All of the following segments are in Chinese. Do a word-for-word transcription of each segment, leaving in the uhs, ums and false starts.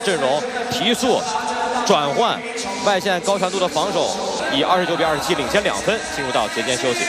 阵容提速、转换、外线高强度的防守，以二十九比二十七领先两分，进入到节间休息。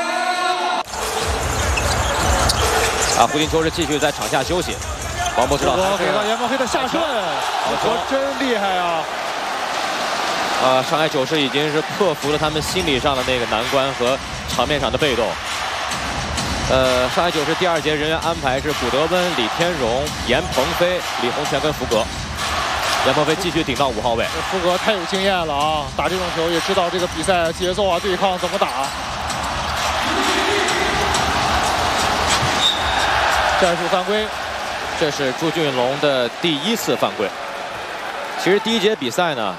啊，胡金秋是继续在场下休息。王博知道给到严梦黑的下顺，我真厉害啊！ 呃，上海九世已经是克服了他们心理上的那个难关和场面上的被动。呃，上海九世第二节人员安排是古德温、李天荣、严鹏飞、李洪权跟福格。严鹏飞继续顶到五号位。 福格太有经验了啊，打这种球也知道这个比赛节奏啊、对抗怎么打。战术犯规， 这是朱俊龙的第一次犯规。其实第一节比赛呢，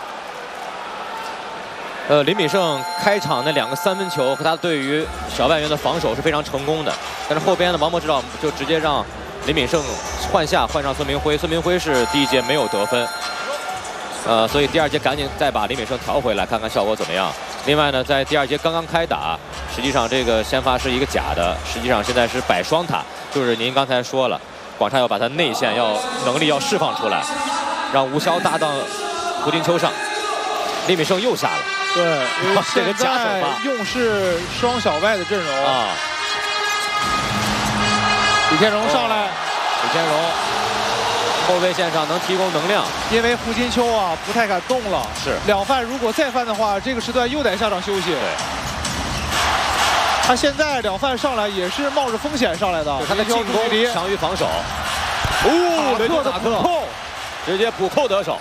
呃，林敏胜开场那两个三分球和他对于小外援的防守是非常成功的，但是后边的王博指导就直接让林敏胜换下，换上孙明辉。孙明辉是第一节没有得分，呃，所以第二节赶紧再把林敏胜调回来，看看效果怎么样。另外呢，在第二节刚刚开打，实际上这个先发是一个假的，实际上现在是摆双塔，就是您刚才说了，广厦要把他内线要能力要释放出来，让吴骁搭档胡金秋上，林敏胜又下了。 对，因为这个假手吧， 用是双小外的阵容啊。 李天荣上来， 李天荣后卫线上能提供能量， 因为胡金秋啊不太敢动了。 是两犯如果再犯的话，这个时段又得下场休息。 对。 他现在两犯上来也是冒着风险上来的， 他的进攻强于防守。 哦，雷特的补扣， 直接补扣得手。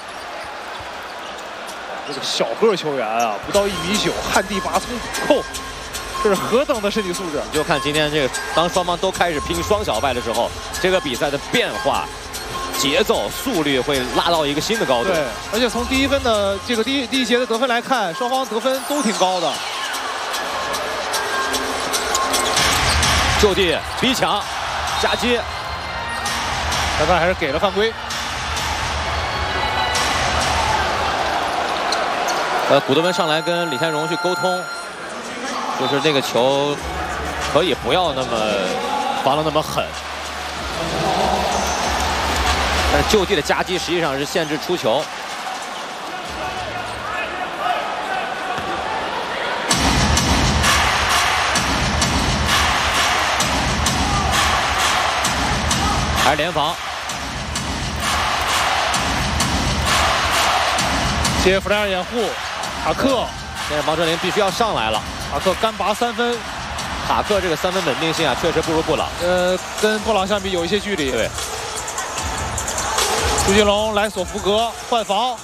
这个小个球员啊，不到一米九，旱地拔葱补扣，这是何等的身体素质！ 你就看今天这个，当双方都开始拼双小外的时候，这个比赛的变化、节奏、速率会拉到一个新的高度。 对，而且从第一分的这个第一第一节的得分来看，双方得分都挺高的。 就地逼抢，夹击， 裁判还是给了犯规。 呃，古德温上来跟李天荣去沟通，就是那个球可以不要那么防得那么狠，但是就地的夹击实际上是限制出球。还是联防， 接弗莱尔掩护，塔克， 现在王哲林必须要上来了。 塔克干拔三分， 塔克这个三分稳定性啊，确实不如布朗。 呃，跟布朗相比有一些距离。 对。 朱金龙来索福格换防，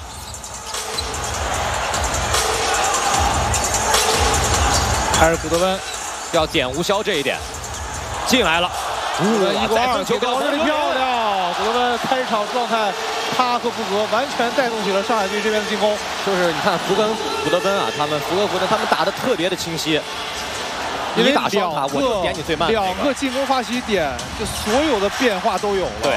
还是古德温要点吴骁这一点，进来了。 古德温一过二，球高，这里漂亮！古德温开场状态，他和福格完全带动起了上海队这边的进攻。 就是你看福格古德温啊，他们福格福德他们打的特别的清晰。 因为你打双塔，我就点你最慢。 两个进攻发起点，就所有的变化都有了。 对。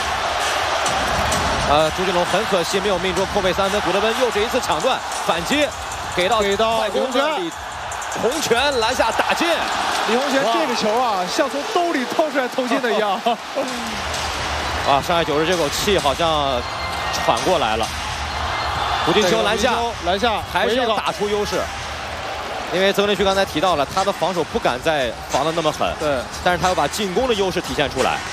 呃，朱金龙很可惜没有命中空位三分，古德温又是一次抢断反击，给到给到李洪权，洪权篮下打进。 李洪权这个球啊，像从兜里掏出来投进的一样。 啊，上海九十这口气好像喘过来了。胡金秋篮下， 篮下还是要打出优势。因为曾连旭刚才提到了，他的防守不敢再防得那么狠， 对， 但是他要把进攻的优势体现出来。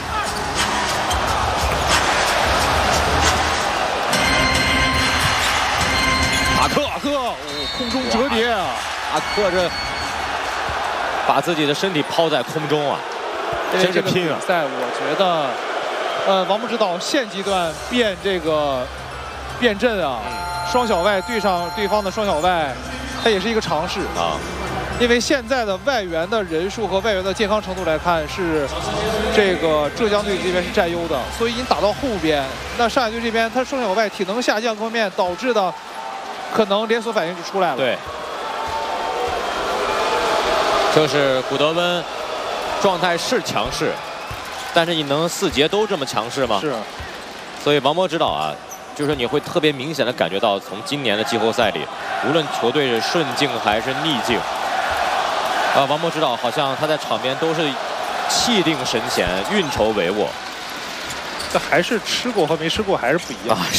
塔克， 塔克，哦，空中折叠啊！ 塔克这把自己的身体抛在空中啊，真是拼啊！ 在我觉得，呃，王博指导现阶段变这个变阵啊，双小外对上对方的双小外，它也是一个尝试啊。 因为现在的外援的人数和外援的健康程度来看，是这个浙江队这边是占优的，所以你打到后边，那上海队这边他双小外体能下降方面导致的，可能连锁反应就出来了。 对。就是古德温状态是强势，但是你能四节都这么强势吗？ 是。 所以王博指导啊，就是你会特别明显的感觉到，从今年的季后赛里，无论球队是顺境还是逆境，啊，王博指导好像他在场边都是气定神闲、运筹帷幄。 这还是吃过和没吃过还是不一样啊。